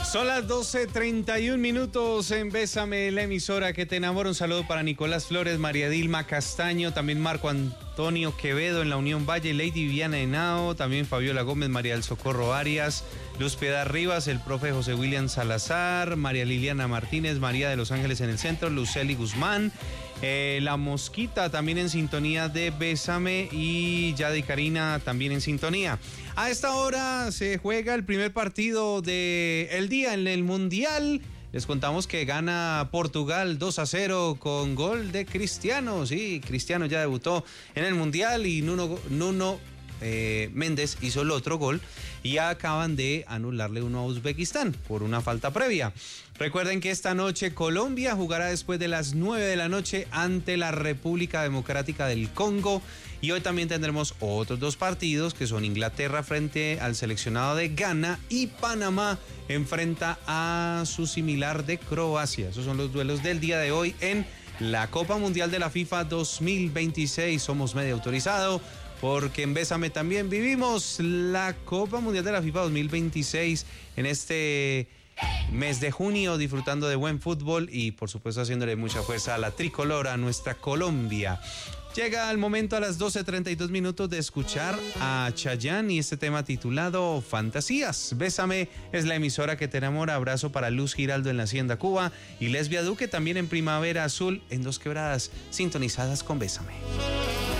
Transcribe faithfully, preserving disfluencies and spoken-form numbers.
Son las doce treinta y un minutos en Bésame, la emisora que te enamora. Un saludo para Nicolás Flores, María Dilma Castaño, también Marco Antonio Quevedo en la Unión Valle, Lady Viviana Henao, también Fabiola Gómez, María del Socorro Arias, Luz Piedad Rivas, el profe José William Salazar, María Liliana Martínez, María de los Ángeles en el centro, Luceli Guzmán, eh, La Mosquita también en sintonía de Bésame y Yadi Karina también en sintonía. A esta hora se juega el primer partido del día en el Mundial. Les contamos que gana Portugal dos a cero con gol de Cristiano. Sí, Cristiano ya debutó en el Mundial y Nuno, Nuno eh, Méndez hizo el otro gol y acaban de anularle uno a Uzbekistán por una falta previa. Recuerden que esta noche Colombia jugará después de las nueve de la noche ante la República Democrática del Congo. Y hoy también tendremos otros dos partidos que son Inglaterra frente al seleccionado de Ghana y Panamá enfrenta a su similar de Croacia. Esos son los duelos del día de hoy en la Copa Mundial de la FIFA dos mil veintiséis. Somos medio autorizado porque en Bésame también vivimos la Copa Mundial de la FIFA dos mil veintiséis en este mes de junio, disfrutando de buen fútbol y por supuesto haciéndole mucha fuerza a la tricolor, a nuestra Colombia. Llega el momento a las doce treinta y dos minutos de escuchar a Chayanne y este tema titulado Fantasías. Bésame es la emisora que te enamora. Abrazo para Luz Giraldo en la Hacienda Cuba y Lesbia Duque también en Primavera Azul en Dos Quebradas, sintonizadas con Bésame.